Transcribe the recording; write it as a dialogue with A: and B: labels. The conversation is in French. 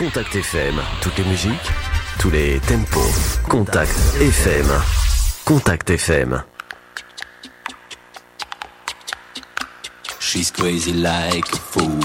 A: Contact FM, toutes les musiques, tous les tempos. Contact FM. Contact FM.
B: She's crazy like a fool.